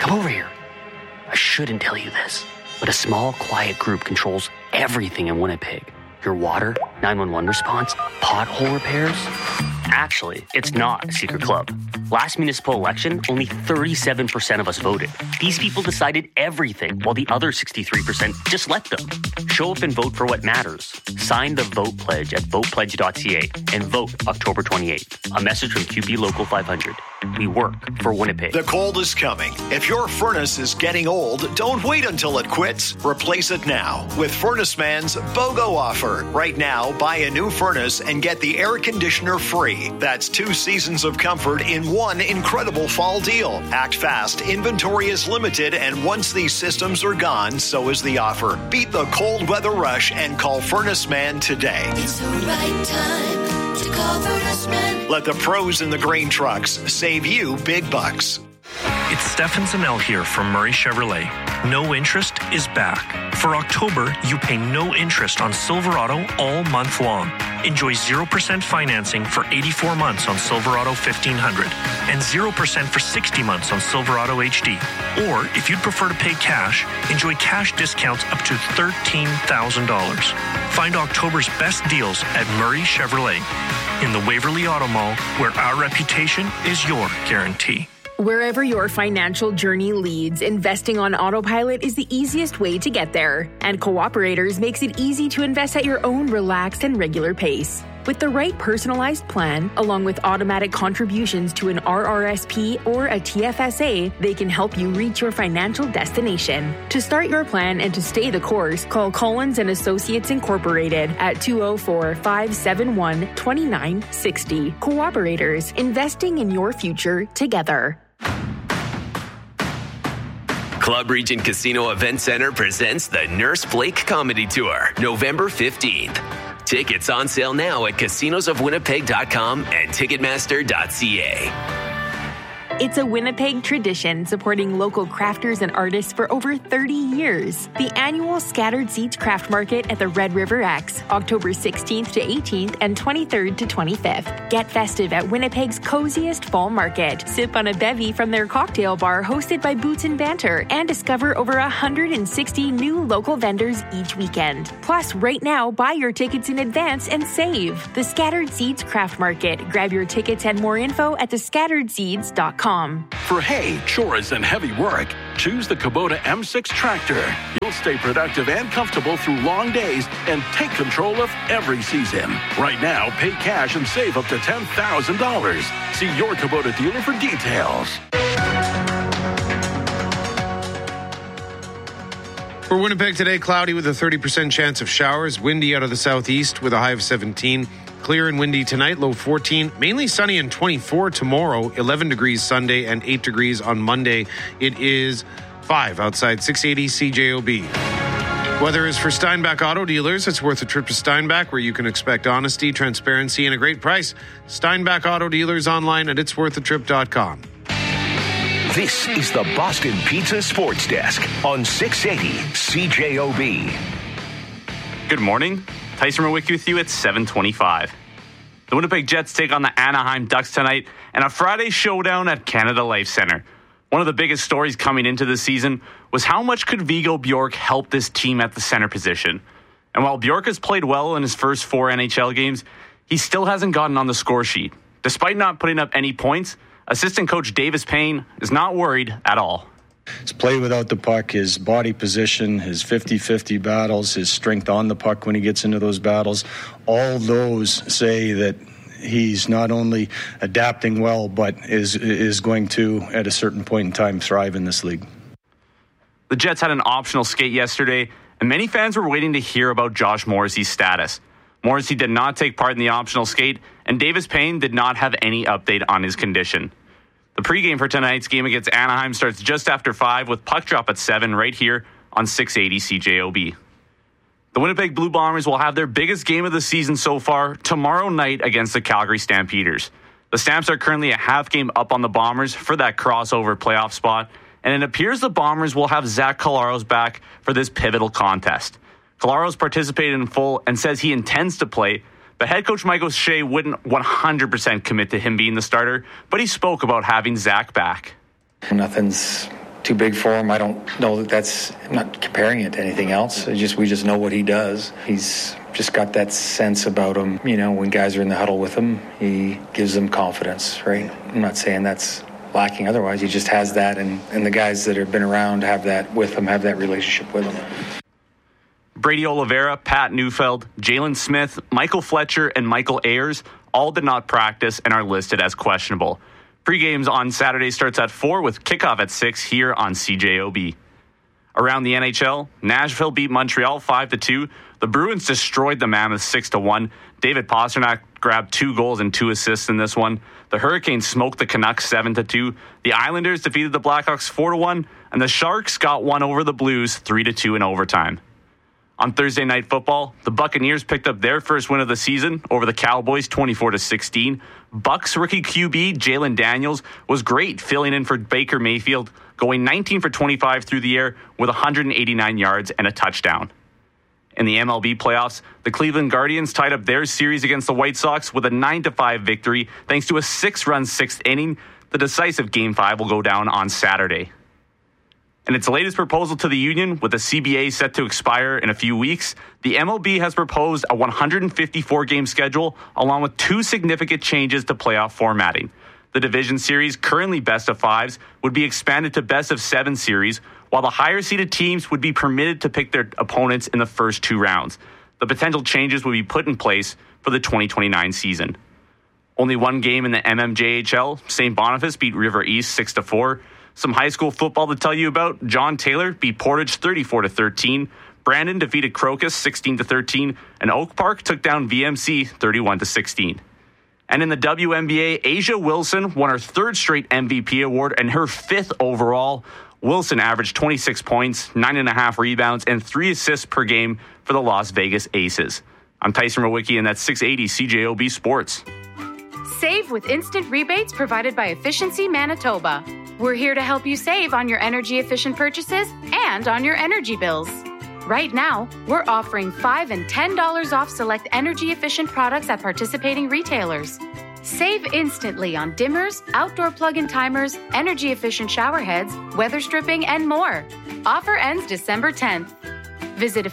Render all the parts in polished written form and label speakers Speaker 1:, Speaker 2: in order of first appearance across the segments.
Speaker 1: come over here. I shouldn't tell you this, but a small, quiet group controls everything in Winnipeg. Your water, 911 response, pothole repairs. Actually, it's not a secret club. Last municipal election, only 37% of us voted. These people decided everything, while the other 63% just let them. Show up and vote for what matters. Sign the Vote Pledge at votepledge.ca and vote October 28th. A message from QP Local 500. We work for Winnipeg.
Speaker 2: The cold is coming. If your furnace is getting old, don't wait until it quits. Replace it now with Furnace Man's BOGO offer. Right now, buy a new furnace and get the air conditioner free. That's 2 seasons of comfort in one incredible fall deal. Act fast. Inventory is limited, and once these systems are gone, so is the offer. Beat the cold weather rush and call Furnace Man today.
Speaker 3: It's the right time to call Furnace Man.
Speaker 2: Let the pros in the grain trucks save you big bucks.
Speaker 4: It's Stefan Zanel here from Murray Chevrolet. No interest is back. For October, you pay no interest on Silverado all month long. Enjoy 0% financing for 84 months on Silverado 1500 and 0% for 60 months on Silverado HD. Or, if you'd prefer to pay cash, enjoy cash discounts up to $13,000. Find October's best deals at Murray Chevrolet in the Waverly Auto Mall, where our reputation is your guarantee.
Speaker 5: Wherever your financial journey leads, investing on autopilot is the easiest way to get there. And Cooperators makes it easy to invest at your own relaxed and regular pace. With the right personalized plan, along with automatic contributions to an RRSP or a TFSA, they can help you reach your financial destination. To start your plan and to stay the course, call Collins & Associates Incorporated at 204-571-2960. Cooperators, investing in your future together.
Speaker 6: Club Region Casino Event Center presents the Nurse Blake Comedy Tour, November 15th. Tickets on sale now at casinosofwinnipeg.com and ticketmaster.ca.
Speaker 5: It's a Winnipeg tradition supporting local crafters and artists for over 30 years. The annual Scattered Seeds Craft Market at the Red River X, October 16th to 18th and 23rd to 25th. Get festive at Winnipeg's coziest fall market. Sip on a bevy from their cocktail bar hosted by Boots and Banter and discover over 160 new local vendors each weekend. Plus, right now, buy your tickets in advance and save. The Scattered Seeds Craft Market. Grab your tickets and more info at thescatteredseeds.com.
Speaker 7: For hay, chores, and heavy work, choose the Kubota M6 tractor. You'll stay productive and comfortable through long days and take control of every season. Right now, pay cash and save up to $10,000. See your Kubota dealer for details.
Speaker 8: For Winnipeg today, cloudy with a 30% chance of showers, windy out of the southeast with a high of 17. Clear and windy tonight, low 14. Mainly sunny and 24 tomorrow, 11 degrees Sunday and 8 degrees on Monday. It is 5 outside 680 CJOB. Weather is for Steinbach Auto Dealers. It's worth a trip to Steinbach, where you can expect honesty, transparency, and a great price. Steinbach Auto Dealers online at itsworthatrip.com.
Speaker 9: This is the Boston Pizza Sports Desk on 680 CJOB.
Speaker 10: Good morning. Tyson Rowicki with you at 7:25. The Winnipeg Jets take on the Anaheim Ducks tonight and a Friday showdown at Canada Life Centre. One of the biggest stories coming into the season was how much could Viggo Bjork help this team at the center position. And while Bjork has played well in his first 4 NHL games, he still hasn't gotten on the score sheet. Despite not putting up any points, assistant coach Davis Payne is not worried at all.
Speaker 11: His play without the puck, his body position, his 50-50 battles, his strength on the puck when he gets into those battles, all those say that he's not only adapting well, but is going to, at a certain point in time, thrive in this league.
Speaker 10: The Jets had an optional skate yesterday, and many fans were waiting to hear about Josh Morrissey's status. Morrissey did not take part in the optional skate, and Davis Payne did not have any update on his condition. The pregame for tonight's game against Anaheim starts just after 5 with puck drop at 7 right here on 680 CJOB. The Winnipeg Blue Bombers will have their biggest game of the season so far tomorrow night against the Calgary Stampeders. The Stamps are currently a half game up on the Bombers for that crossover playoff spot, and it appears the Bombers will have Zach Collaros back for this pivotal contest. Collaros participated in full and says he intends to play, but head coach Mike O'Shea wouldn't 100% commit to him being the starter, but he spoke about having Zach back.
Speaker 12: Nothing's too big for him. I don't know I'm not comparing it to anything else. We just know what he does. He's just got that sense about him. When guys are in the huddle with him, he gives them confidence, right? I'm not saying that's lacking otherwise. He just has that, and the guys that have been around have that with him, have that relationship with him.
Speaker 10: Brady Oliveira, Pat Neufeld, Jalen Smith, Michael Fletcher, and Michael Ayers all did not practice and are listed as questionable. Pre-games on Saturday starts at 4 with kickoff at 6 here on CJOB. Around the NHL, Nashville beat Montreal 5-2. The Bruins destroyed the Mammoths 6-1. David Pastrnak grabbed 2 goals and 2 assists in this one. The Hurricanes smoked the Canucks 7-2. The Islanders defeated the Blackhawks 4-1. And the Sharks got one over the Blues 3-2 in overtime. On Thursday Night Football, the Buccaneers picked up their first win of the season over the Cowboys 24-16. Bucs rookie QB Jalen Daniels was great, filling in for Baker Mayfield, going 19 for 25 through the air with 189 yards and a touchdown. In the MLB playoffs, the Cleveland Guardians tied up their series against the White Sox with a 9-5 victory thanks to a 6-run 6th inning. The decisive Game 5 will go down on Saturday. In its latest proposal to the union, with the CBA set to expire in a few weeks, the MLB has proposed a 154-game schedule along with 2 significant changes to playoff formatting. The division series, currently best of 5s, would be expanded to best of 7 series, while the higher-seeded teams would be permitted to pick their opponents in the first 2 rounds. The potential changes would be put in place for the 2029 season. Only one game in the MMJHL, St. Boniface beat River East 6-4. Some high school football to tell you about. John Taylor beat Portage 34-13. Brandon defeated Crocus 16-13. And Oak Park took down VMC 31-16. And in the WNBA, Asia Wilson won her 3rd straight MVP award and her 5th overall. Wilson averaged 26 points, 9.5 rebounds, and 3 assists per game for the Las Vegas Aces. I'm Tyson Rowicki, and that's 680 CJOB Sports.
Speaker 13: Save with instant rebates provided by Efficiency Manitoba. We're here to help you save on your energy-efficient purchases and on your energy bills. Right now, we're offering $5 and $10 off select energy-efficient products at participating retailers. Save instantly on dimmers, outdoor plug-in timers, energy-efficient shower heads, weather stripping, and more. Offer ends December 10th. Visit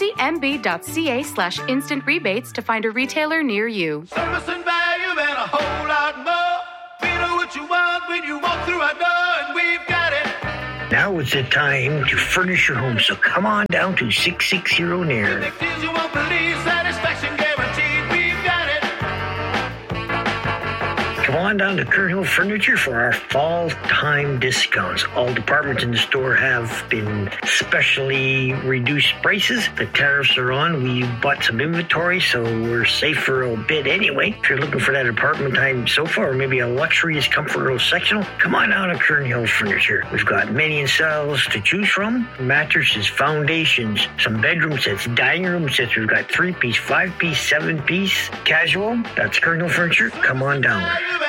Speaker 13: efficiency.mb.ca/instant rebates to find a retailer near you.
Speaker 14: Service and value and a whole lot more. We know what you want when you walk through our door, and we've got it.
Speaker 15: Now is the time to furnish your home, so come on down to 660 Nairn.
Speaker 14: You won't believe, satisfaction guaranteed, we've got it.
Speaker 15: Come on down to Kern Hill Furniture for our fall time discounts. All departments in the store have been specially reduced prices. The tariffs are on. We bought some inventory, so we're safe for a bit anyway. If you're looking for that apartment time sofa or maybe a luxurious comfort row sectional, come on down to Kern Hill Furniture. We've got many styles to choose from. Mattresses, foundations, some bedroom sets, dining room sets. We've got 3-piece, 5-piece, 7-piece, casual. That's Kern Hill Furniture. Come on down.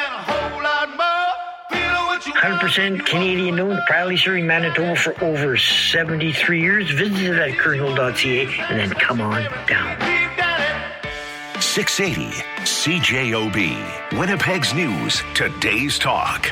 Speaker 15: 100% Canadian owned, proudly serving Manitoba for over 73 years. Visit it at kernhill.ca and then come on down.
Speaker 9: 680 CJOB, Winnipeg's News, today's talk.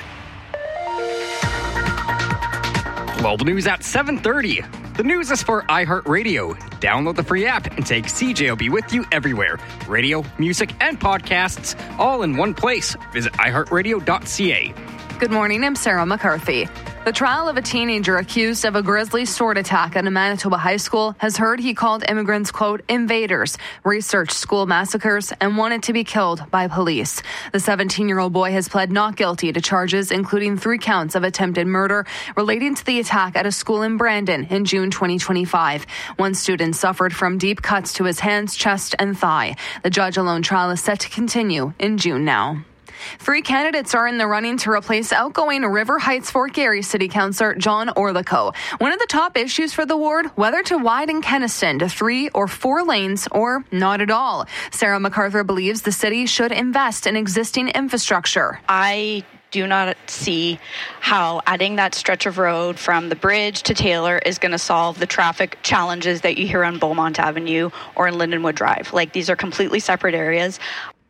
Speaker 16: Global News at 7:30. The news is for iHeartRadio. Download the free app and take CJOB with you everywhere. Radio, music, and podcasts all in one place. Visit iHeartRadio.ca.
Speaker 17: Good morning, I'm Sarah McCarthy. The trial of a teenager accused of a grisly sword attack at a Manitoba high school has heard he called immigrants, quote, invaders, researched school massacres, and wanted to be killed by police. The 17-year-old boy has pled not guilty to charges, including 3 counts of attempted murder relating to the attack at a school in Brandon in June 2025. One student suffered from deep cuts to his hands, chest, and thigh. The judge-alone trial is set to continue in June now. 3 candidates are in the running to replace outgoing River Heights Fort Garry City Councillor John Orlico. One of the top issues for the ward, whether to widen Kenaston to 3 or 4 lanes or not at all. Sarah MacArthur believes the city should invest in existing infrastructure.
Speaker 18: I do not see how adding that stretch of road from the bridge to Taylor is going to solve the traffic challenges that you hear on Beaumont Avenue or in Lindenwood Drive. Like, these are completely separate areas.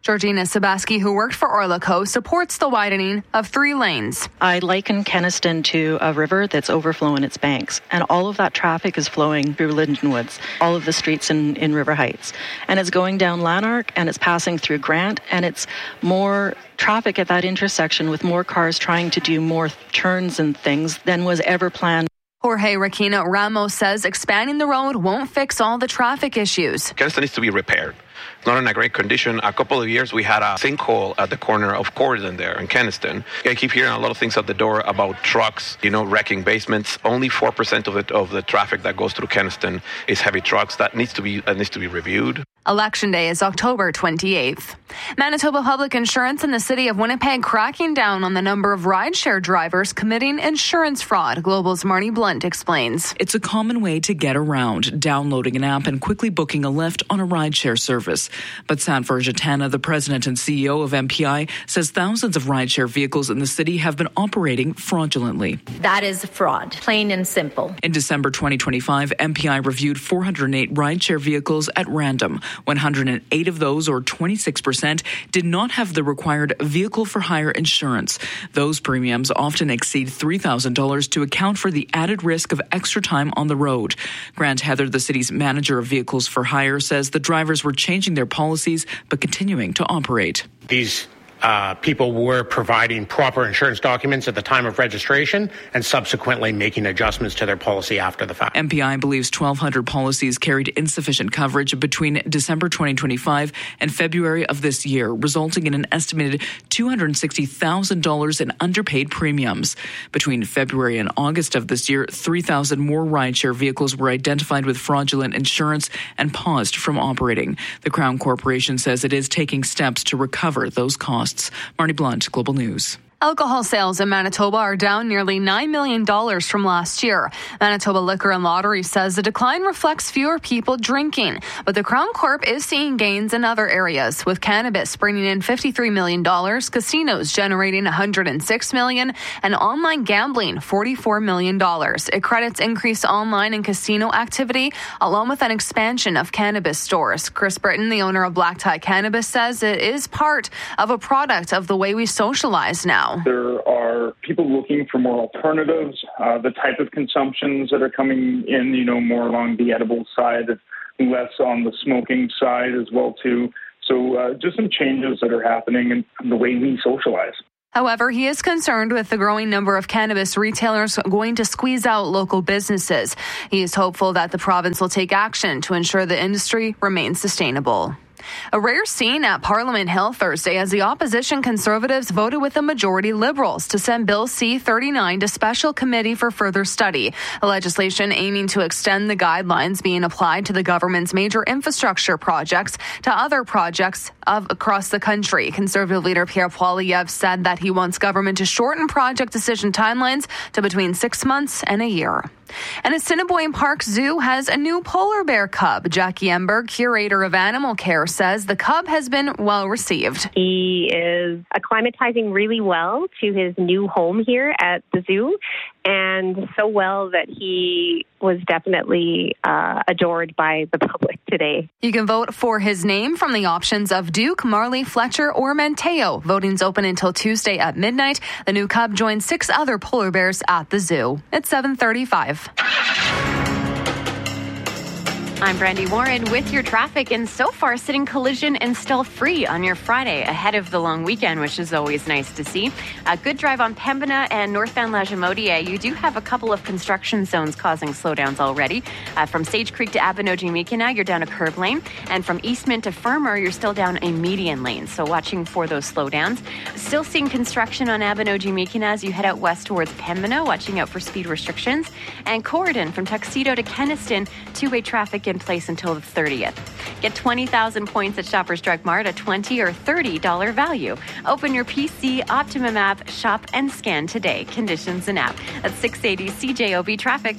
Speaker 17: Georgina Sabaski, who worked for Orlaco, supports the widening of 3 lanes.
Speaker 19: I liken Kenaston to a river that's overflowing its banks, and all of that traffic is flowing through Lindenwoods, all of the streets in River Heights. And it's going down Lanark, and it's passing through Grant, and it's more traffic at that intersection with more cars trying to do more turns and things than was ever planned.
Speaker 17: Jorge Requena Ramos says expanding the road won't fix all the traffic issues.
Speaker 20: Kenaston needs to be repaired. It's not in a great condition. A couple of years we had a sinkhole at the corner of Corydon there in Kenaston. I keep hearing a lot of things at the door about trucks, wrecking basements. Only 4% of the traffic that goes through Kenaston is heavy trucks. That needs to be reviewed.
Speaker 17: Election Day is October 28th. Manitoba Public Insurance and the City of Winnipeg cracking down on the number of rideshare drivers committing insurance fraud. Global's Marnie Blunt explains.
Speaker 21: It's a common way to get around, downloading an app and quickly booking a lift on a rideshare service. But Sanford Jatana, the president and CEO of MPI, says thousands of rideshare vehicles in the city have been operating fraudulently.
Speaker 22: That is fraud, plain and simple.
Speaker 21: In December 2025, MPI reviewed 408 rideshare vehicles at random. 108 of those, or 26%, did not have the required vehicle for hire insurance. Those premiums often exceed $3,000 to account for the added risk of extra time on the road. Grant Heather, the city's manager of vehicles for hire, says the drivers were changing their policies but continuing to operate.
Speaker 23: These people were providing proper insurance documents at the time of registration and subsequently making adjustments to their policy after the fact.
Speaker 21: MPI believes 1,200 policies carried insufficient coverage between December 2025 and February of this year, resulting in an estimated $260,000 in underpaid premiums. Between February and August of this year, 3,000 more rideshare vehicles were identified with fraudulent insurance and paused from operating. The Crown Corporation says it is taking steps to recover those costs. Marnie Blunt, Global News.
Speaker 17: Alcohol sales in Manitoba are down nearly $9 million from last year. Manitoba Liquor and Lottery says the decline reflects fewer people drinking, but the Crown Corp is seeing gains in other areas, with cannabis bringing in $53 million, casinos generating $106 million, and online gambling $44 million. It credits increased online and casino activity, along with an expansion of cannabis stores. Chris Britton, the owner of Black Tie Cannabis, says it is part of a product of the way we socialize now.
Speaker 24: There are people looking for more alternatives, the type of consumptions that are coming in, more along the edible side, less on the smoking side as well, too. So just some changes that are happening in the way we socialize.
Speaker 17: However, he is concerned with the growing number of cannabis retailers going to squeeze out local businesses. He is hopeful that the province will take action to ensure the industry remains sustainable. A rare scene at Parliament Hill Thursday as the opposition Conservatives voted with the majority Liberals to send Bill C-39 to special committee for further study. A legislation aiming to extend the guidelines being applied to the government's major infrastructure projects to other projects across the country. Conservative leader Pierre Poilievre said that he wants government to shorten project decision timelines to between 6 months and a year. And Assiniboine Park Zoo has a new polar bear cub. Jackie Emberg, curator of animal care, says the cub has been well received.
Speaker 25: He is acclimatizing really well to his new home here at the zoo, and so well that he was definitely adored by the public today.
Speaker 17: You can vote for his name from the options of Duke, Marley, Fletcher, or Manteo. Voting's open until Tuesday at midnight. The new cub joins 6 other polar bears at the zoo. It's 7:35.
Speaker 26: I'm Brandy Warren with your traffic, and so far sitting collision and still free on your Friday ahead of the long weekend, which is always nice to see. A good drive on Pembina and northbound Lagimodiere. You do have a couple of construction zones causing slowdowns already. From Sage Creek to Abinogi-Mikina, you're down a curb lane, and from Eastman to Fermor, you're still down a median lane. So watching for those slowdowns. Still seeing construction on Abinogi-Mikina as you head out west towards Pembina, watching out for speed restrictions. And Corydon from Tuxedo to Kenaston, two-way traffic in place until the 30th. Get 20,000 points at Shoppers Drug Mart, a $20 or $30 value. Open your PC, Optimum app, shop and scan today. Conditions and app. That's 680 CJOB traffic.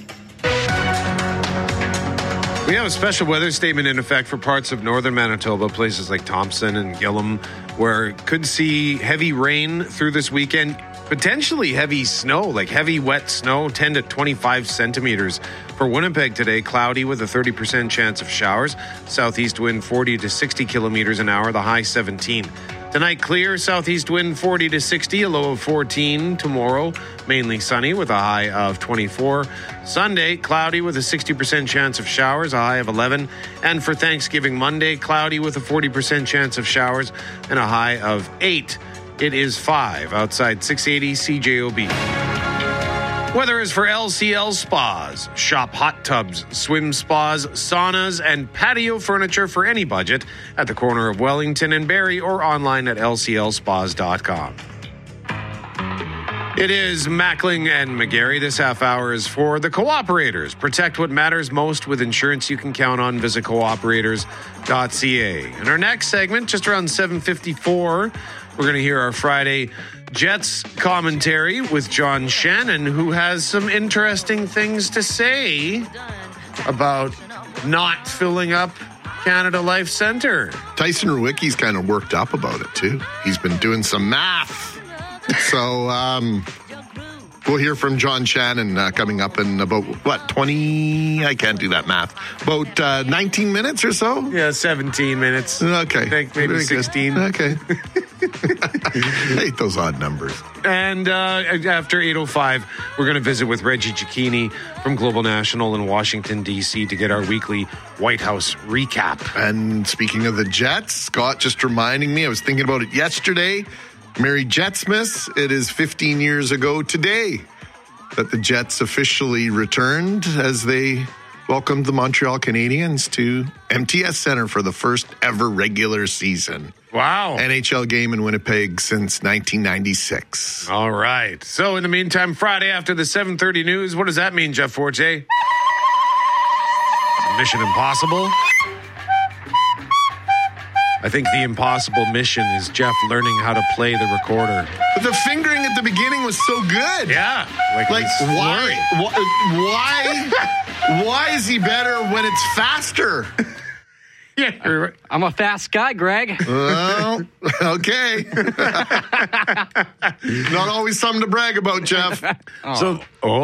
Speaker 8: We have a special weather statement in effect for parts of northern Manitoba, places like Thompson and Gillam, where could see heavy rain through this weekend. potentially heavy snow, like heavy wet snow, 10 to 25 centimeters. For Winnipeg today, cloudy with a 30% chance of showers. Southeast wind 40 to 60 kilometers an hour, the high 17. Tonight, clear, southeast wind 40 to 60, a low of 14. Tomorrow, mainly sunny with a high of 24. Sunday, cloudy with a 60% chance of showers, a high of 11. And for Thanksgiving Monday, cloudy with a 40% chance of showers and a high of 8. It is 5 outside 680 CJOB. Weather is for LCL Spas. Shop hot tubs, swim spas, saunas, and patio furniture for any budget at the corner of Wellington and Barrie or online at lclspas.com. It is Mackling and McGarry. This half hour is for the Cooperators. Protect what matters most with insurance you can count on. Visit cooperators.ca. In our next segment, just around 7:54, we're going to hear our Friday Jets commentary with John Shannon, who has some interesting things to say about not filling up Canada Life Centre.
Speaker 1: Tyson Rewicki's kind of worked up about it, too. He's been doing some math. So we'll hear from John Shannon coming up in about, 20? I can't do that math. About 19 minutes or so?
Speaker 8: Yeah, 17 minutes.
Speaker 1: Okay.
Speaker 8: I think maybe 16.
Speaker 1: Okay. I hate those odd numbers.
Speaker 8: And after 8:05, we're going to visit with Reggie Cicchini from Global National in Washington, D.C. to get our weekly White House recap.
Speaker 1: And speaking of the Jets, Scott just reminding me, I was thinking about it yesterday. Merry Jetsmas. It is 15 years ago today that the Jets officially returned as they welcomed the Montreal Canadiens to MTS Center for the first ever regular season.
Speaker 8: Wow.
Speaker 1: NHL game in Winnipeg since 1996.
Speaker 8: All right. So in the meantime, Friday after the 7:30 news, what does that mean, Jeff Forte? Mission Impossible? I think the impossible mission is Jeff learning how to play the recorder.
Speaker 1: But the fingering at the beginning was so good.
Speaker 8: Yeah.
Speaker 1: Like why is he better when it's faster?
Speaker 8: Yeah,
Speaker 16: I'm a fast guy, Greg.
Speaker 1: Well, okay. Not always something to brag about, Jeff.
Speaker 8: So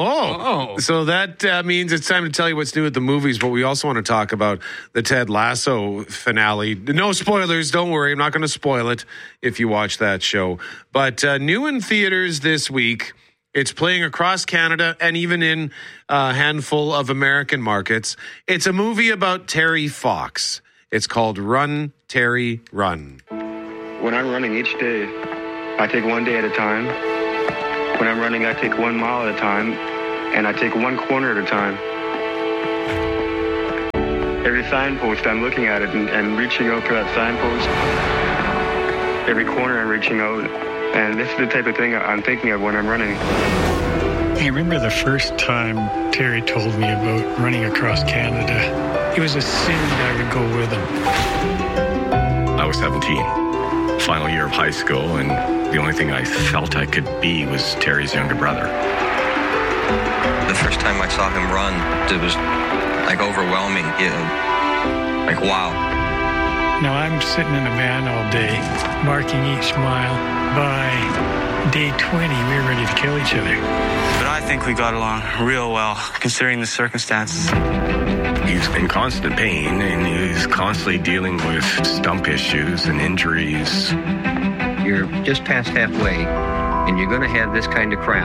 Speaker 8: that means it's time to tell you what's new at the movies, but we also want to talk about the Ted Lasso finale. No spoilers, don't worry. I'm not going to spoil it if you watch that show. But new in theaters this week. It's playing across Canada and even in a handful of American markets. It's a movie about Terry Fox. It's called Run, Terry, Run.
Speaker 2: When I'm running each day, I take one day at a time. When I'm running, I take 1 mile at a time, and I take one corner at a time. Every signpost, I'm looking at it and reaching out to that signpost. Every corner, I'm reaching out. And this is the type of thing I'm thinking of when I'm running.
Speaker 3: I remember the first time Terry told me about running across Canada. It was assumed I would go with him.
Speaker 4: I was 17, final year of high school, and the only thing I felt I could be was Terry's younger brother.
Speaker 5: The first time I saw him run, it was like overwhelming. Like, wow.
Speaker 3: Now I'm sitting in a van all day, marking each mile. By day 20, we were ready to kill each other.
Speaker 6: But I think we got along real well, considering the circumstances.
Speaker 4: He's in constant pain, and he's constantly dealing with stump issues and injuries.
Speaker 27: You're just past halfway, and you're going to have this kind of crap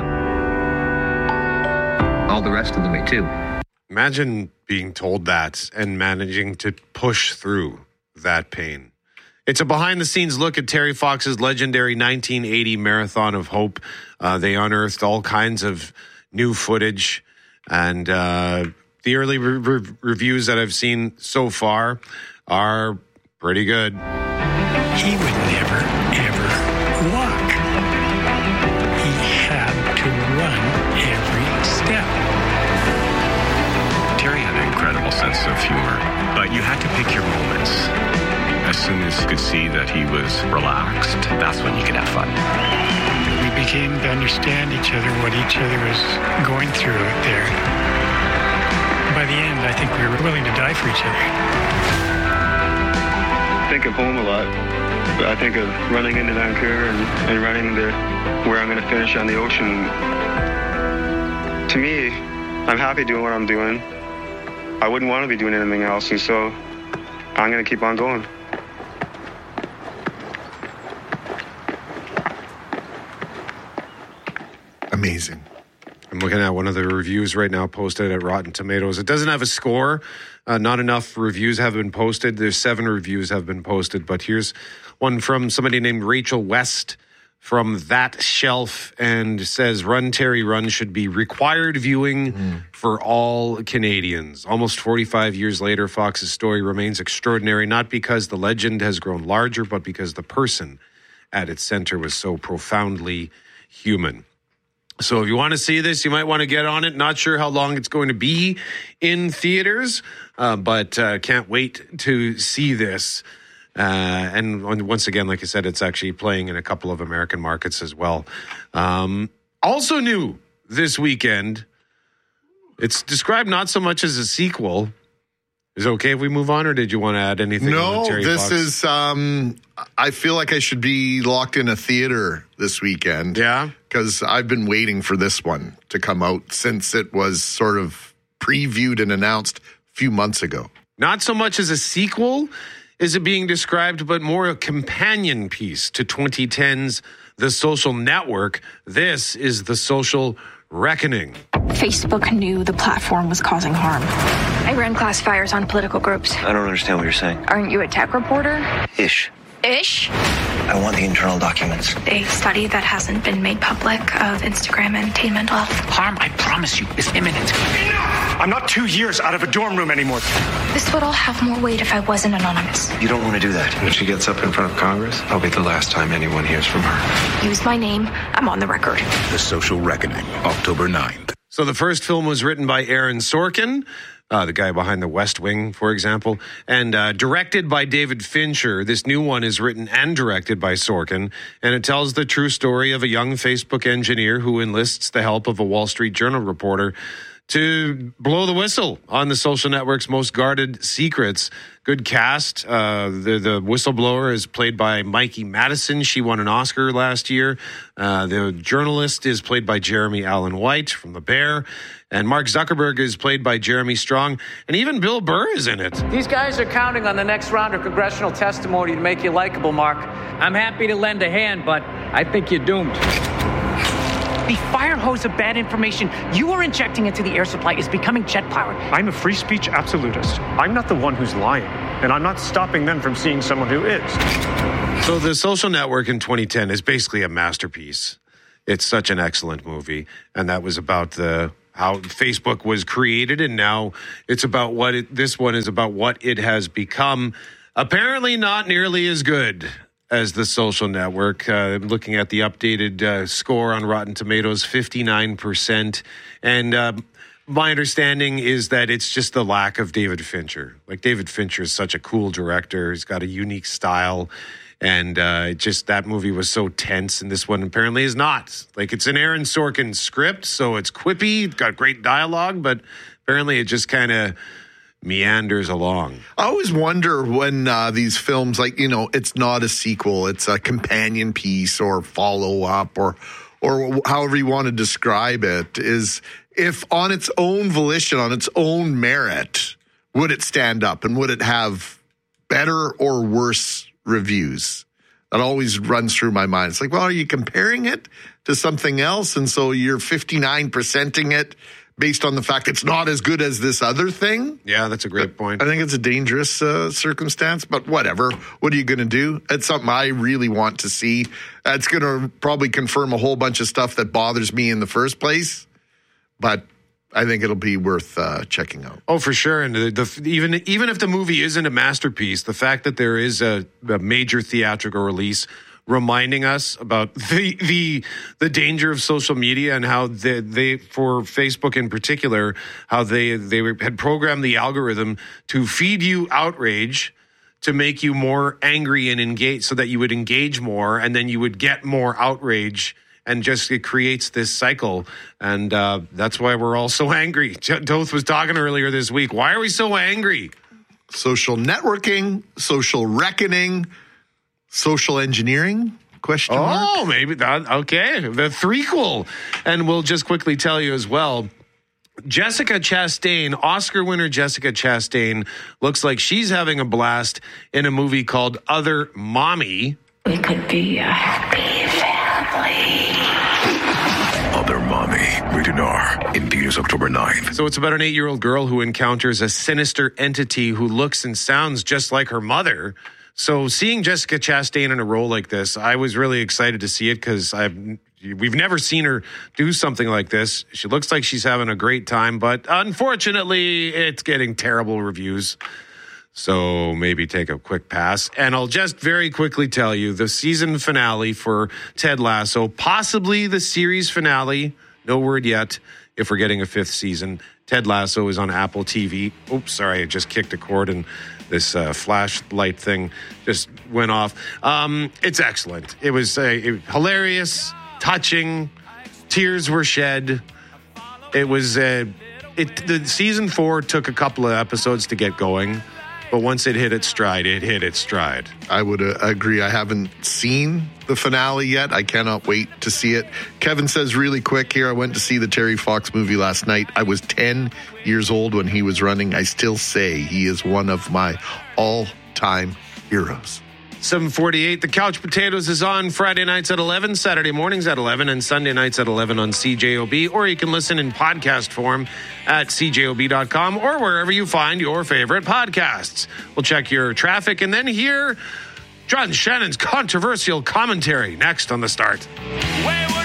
Speaker 27: all the rest of the way, too.
Speaker 8: Imagine being told that and managing to push through that pain. It's a behind-the-scenes look at Terry Fox's legendary 1980 Marathon of Hope. They unearthed all kinds of new footage, and the early reviews that I've seen so far are pretty good.
Speaker 3: He would never, ever walk. He had to run every step.
Speaker 4: Terry had an incredible sense of humor, but you had to pick your moments. As soon as you could see that he was relaxed, that's when you could have fun.
Speaker 3: We began to understand each other, what each other was going through out there. By the end, I think we were willing to die for each other.
Speaker 2: I think of home a lot. I think of running into Vancouver and running to where I'm going to finish on the ocean. To me, I'm happy doing what I'm doing. I wouldn't want to be doing anything else, and so I'm going to keep on going.
Speaker 1: Amazing.
Speaker 8: I'm looking at one of the reviews right now posted at Rotten Tomatoes. It doesn't have a score. Not enough reviews have been posted. There's 7 reviews have been posted, but here's one from somebody named Rachel West from That Shelf, and says Run Terry Run should be required viewing for all Canadians. Almost 45 years later, Fox's story remains extraordinary, not because the legend has grown larger, but because the person at its center was so profoundly human. So if you want to see this, you might want to get on it. Not sure how long it's going to be in theaters, but can't wait to see this. And once again, like I said, it's actually playing in a couple of American markets as well. Also new this weekend, it's described not so much as a sequel. Is it okay if we move on, or did you want to add anything?
Speaker 1: No, this
Speaker 8: Fox?
Speaker 1: is, I feel like I should be locked in a theater this weekend.
Speaker 8: Yeah?
Speaker 1: Because I've been waiting for this one to come out since it was sort of previewed and announced a few months ago.
Speaker 8: Not so much as a sequel is it being described, but more a companion piece to 2010's The Social Network. This is The Social Reckoning.
Speaker 7: Facebook knew the platform was causing harm. I ran classifiers on political groups.
Speaker 10: I don't understand what you're saying.
Speaker 7: Aren't you a tech reporter?
Speaker 10: Ish.
Speaker 7: Ish?
Speaker 10: I want the internal documents.
Speaker 7: A study that hasn't been made public of Instagram and teen mental health.
Speaker 11: Harm, I promise you, is imminent. I'm not 2 years out of a dorm room anymore.
Speaker 7: This would all have more weight if I wasn't anonymous.
Speaker 10: You don't want to do that.
Speaker 12: When she gets up in front of Congress, that'll be the last time anyone hears from her.
Speaker 7: Use my name. I'm on the record.
Speaker 9: The Social Reckoning, October 9th.
Speaker 8: So the first film was written by Aaron Sorkin, the guy behind The West Wing, for example, and directed by David Fincher. This new one is written and directed by Sorkin, and it tells the true story of a young Facebook engineer who enlists the help of a Wall Street Journal reporter to blow the whistle on the social network's most guarded secrets. Good cast. The whistleblower is played by Mikey Madison. She won an Oscar last year. The journalist is played by Jeremy Allen White from The Bear. And Mark Zuckerberg is played by Jeremy Strong. And even Bill Burr is in it.
Speaker 13: These guys are counting on the next round of congressional testimony to make you likable, Mark. I'm happy to lend a hand, but I think you're doomed.
Speaker 14: The fire hose of bad information you are injecting into the air supply is becoming jet-powered.
Speaker 23: I'm a free speech absolutist. I'm not the one who's lying, and I'm not stopping them from seeing someone who is.
Speaker 8: So The Social Network in 2010 is basically a masterpiece. It's such an excellent movie, and that was about how Facebook was created, and now it's about this one is about what it has become. Apparently not nearly as good as The Social Network. Looking at the updated score on Rotten Tomatoes, 59%. And my understanding is that it's just the lack of David Fincher. Like, David Fincher is such a cool director. He's got a unique style. And just that movie was so tense, and this one apparently is not. Like, it's an Aaron Sorkin script, so it's quippy, got great dialogue, but apparently it just kind of meanders along.
Speaker 1: I always wonder when these films, like, it's not a sequel, it's a companion piece or follow-up or however you want to describe it, is if on its own volition, on its own merit, would it stand up and would it have better or worse reviews? That always runs through my mind. It's like, well, are you comparing it to something else? And so you're 59%ing it based on the fact it's not as good as this other thing?
Speaker 8: Yeah, that's a great point.
Speaker 1: I think it's a dangerous circumstance, but whatever. What are you going to do? It's something I really want to see. It's going to probably confirm a whole bunch of stuff that bothers me in the first place, but I think it'll be worth checking out.
Speaker 8: Oh, for sure. And even if the movie isn't a masterpiece, the fact that there is a major theatrical release reminding us about the danger of social media and how they for Facebook in particular, how they had programmed the algorithm to feed you outrage, to make you more angry and engage, so that you would engage more, and then you would get more outrage, and just it creates this cycle. And that's why we're all so angry. Doth was talking earlier this week. Why are we so angry?
Speaker 1: Social networking, social reckoning, Social Engineering? Question mark?
Speaker 8: Oh, maybe that. Okay. The threequel. And we'll just quickly tell you as well, Jessica Chastain, Oscar winner Jessica Chastain, looks like she's having a blast in a movie called Other Mommy.
Speaker 15: We could be a happy family.
Speaker 9: Other Mommy, rated R, in theaters October 9th.
Speaker 8: So it's about an 8-year-old girl who encounters a sinister entity who looks and sounds just like her mother. So seeing Jessica Chastain in a role like this, I was really excited to see it because we've never seen her do something like this. She looks like she's having a great time, but unfortunately, it's getting terrible reviews. So maybe take a quick pass. And I'll just very quickly tell you the season finale for Ted Lasso, possibly the series finale. No word yet if we're getting a 5th season. Ted Lasso is on Apple TV. Oops, sorry, I just kicked a cord and this flashlight thing just went off. It's excellent. It was hilarious, touching. Tears were shed. It was the season 4 took a couple of episodes to get going, but once it hit its stride, it hit its stride.
Speaker 1: I would agree. I haven't seen the finale yet. I cannot wait to see it. Kevin says really quick here, I went to see the Terry Fox movie last night. I was 10 years old when he was running. I still say he is one of my all-time heroes.
Speaker 8: 7:48, The Couch Potatoes is on Friday nights at 11, Saturday mornings at 11, and Sunday nights at 11 on CJOB. Or you can listen in podcast form at cjob.com or wherever you find your favorite podcasts. We'll check your traffic and then hear John Shannon's controversial commentary next on The Start.
Speaker 18: Well,